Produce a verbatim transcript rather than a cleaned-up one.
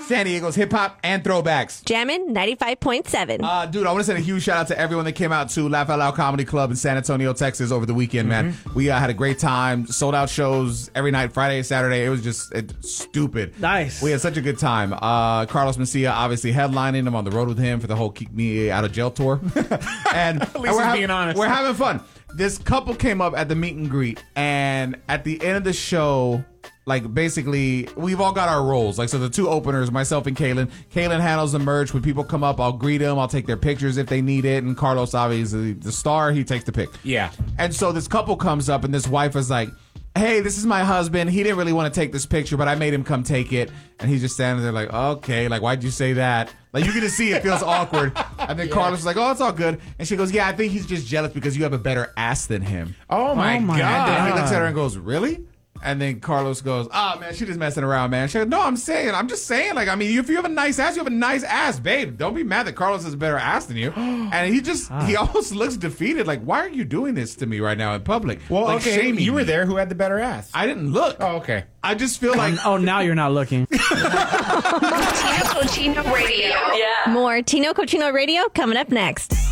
San Diego's hip hop and throwbacks. Jammin' ninety-five point seven. Uh, dude, I want to send a huge shout out to everyone that came out to Laugh Out Loud Comedy Club in San Antonio, Texas over the weekend, man. Mm-hmm. We uh, had a great time. Sold out shows every night, Friday and Saturday. It was just it, stupid. Nice. We had such a good time. Uh, Carlos Mencia obviously headlining. I'm on the road with him for the whole Keep Me Out of Jail tour. and At least and we're he's ha- being honest. We're having fun. This couple came up at the meet and greet, and at the end of the show, like, basically, we've all got our roles. Like, so the two openers, myself and Kaylin. Kaylin handles the merch. When people come up, I'll greet them. I'll take their pictures if they need it. And Carlos, obviously, the star, he takes the pic. Yeah. And so this couple comes up, and this wife is like, hey, this is my husband. He didn't really want to take this picture, but I made him come take it. And he's just standing there like, okay, like, why'd you say that? Like, you can just see it feels awkward. And then yeah. Carlos is like, oh, it's all good. And she goes, yeah, I think he's just jealous because you have a better ass than him. Oh, my, oh my God. And then he looks at her and goes, really? And then Carlos goes, oh, man, she just messing around, man. She goes, no, I'm saying, I'm just saying, like, I mean, if you have a nice ass, you have a nice ass, babe. Don't be mad that Carlos has a better ass than you. And he just, ah. he almost looks defeated. Like, why are you doing this to me right now in public? Well, like, okay, shaming you were me. there. Who had the better ass? I didn't look. Oh, okay. I just feel like... Oh, now you're not looking. Tino Cochino Radio. Yeah. More Tino Cochino Radio coming up next.